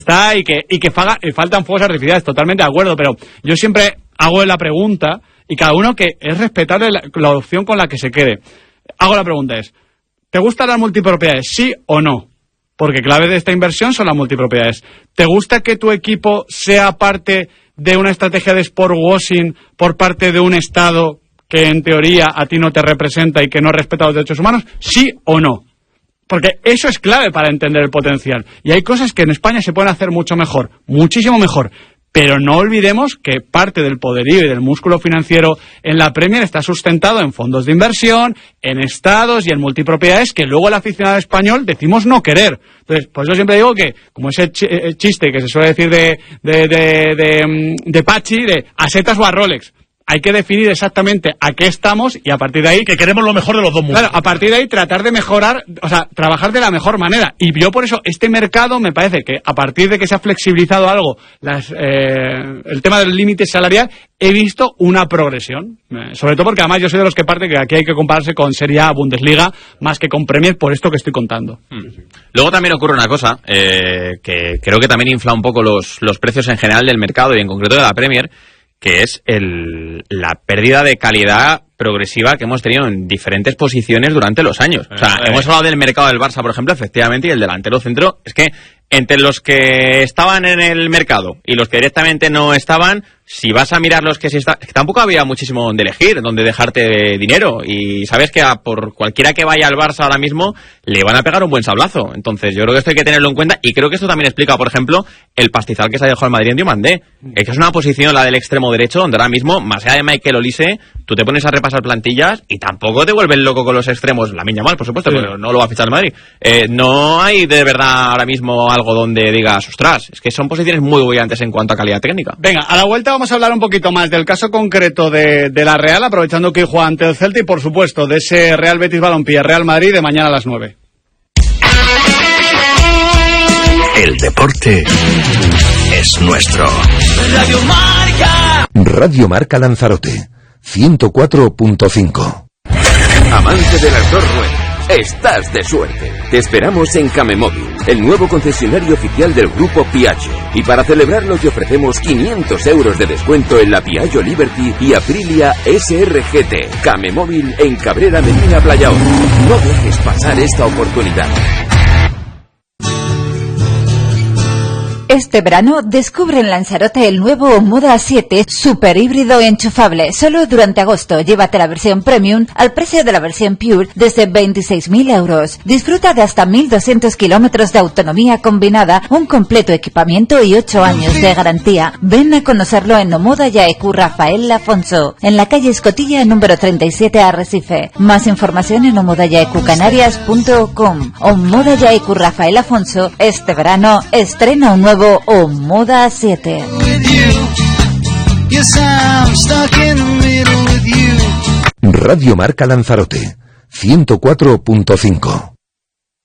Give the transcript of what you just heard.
está y que faltan fuegos artificiales, totalmente de acuerdo, pero yo siempre hago la pregunta y cada uno que es respetable la opción con la que se quede. Hago la pregunta ¿te gustan las multipropiedades, sí o no? Porque clave de esta inversión son las multipropiedades. ¿Te gusta que tu equipo sea parte de una estrategia de sport washing por parte de un Estado que en teoría a ti no te representa y que no respeta los derechos humanos? ¿Sí o no? Porque eso es clave para entender el potencial. Y hay cosas que en España se pueden hacer mucho mejor, muchísimo mejor. Pero no olvidemos que parte del poderío y del músculo financiero en la Premier está sustentado en fondos de inversión, en estados y en multipropiedades que luego el aficionado español decimos no querer. Entonces, por eso siempre digo que, como ese chiste que se suele decir de Pachi, de a setas o a Rolex, hay que definir exactamente a qué estamos y a partir de ahí... Que queremos lo mejor de los dos mundos. Claro, a partir de ahí tratar de mejorar, o sea, trabajar de la mejor manera. Y yo por eso, este mercado me parece que a partir de que se ha flexibilizado algo el tema del límite salarial, he visto una progresión. Sobre todo porque además yo soy de los que parte que aquí hay que compararse con Serie A, Bundesliga, más que con Premier, por esto que estoy contando. Luego también ocurre una cosa, que creo que también infla un poco los precios en general del mercado y en concreto de la Premier, que es la pérdida de calidad progresiva que hemos tenido en diferentes posiciones durante los años. O sea, hemos hablado del mercado del Barça, por ejemplo, efectivamente, y el delantero centro, es que entre los que estaban en el mercado y los que directamente no estaban, si vas a mirar los que sí están, es que tampoco había muchísimo donde elegir, donde dejarte dinero, y sabes que por cualquiera que vaya al Barça ahora mismo le van a pegar un buen sablazo. Entonces yo creo que esto hay que tenerlo en cuenta, y creo que esto también explica, por ejemplo, el pastizal que se ha dejado el Madrid en Diomandé, que es una posición, la del extremo derecho, donde ahora mismo, más allá de Michael Olise, tú te pones a repasar plantillas y tampoco te vuelven loco con los extremos. Lamine Yamal, por supuesto, pero no lo va a fichar el Madrid. No hay de verdad ahora mismo algo donde digas, ostras, es que son posiciones muy brillantes en cuanto a calidad técnica. Venga, a la vuelta vamos a hablar un poquito más del caso concreto de la Real, aprovechando que hoy juega ante el Celta, y por supuesto de ese Real Betis Balompié Real Madrid de mañana a las 9. El deporte es nuestro. Radio Marca Lanzarote 104.5. Amante de las dos ruedas, estás de suerte. Te esperamos en Camemóvil, el nuevo concesionario oficial del grupo Piaggio. Y para celebrarlo te ofrecemos 500 euros de descuento en la Piaggio Liberty y Aprilia SRGT. Camemóvil en Cabrera Medina Playaón. No dejes pasar esta oportunidad. Este verano descubre en Lanzarote el nuevo Moda 7 super híbrido enchufable. Solo durante agosto llévate la versión Premium al precio de la versión Pure desde 26.000 euros. Disfruta de hasta 1.200 kilómetros de autonomía combinada, un completo equipamiento y 8 años de garantía. Ven a conocerlo en Omoda Yaeku Rafael Afonso, en la calle Escotilla número 37 Arrecife. Más información en omodayaecucanarias.com. Omoda Yaeku Rafael Afonso, este verano estrena un nuevo Moda 7. Radio Marca Lanzarote 104.5.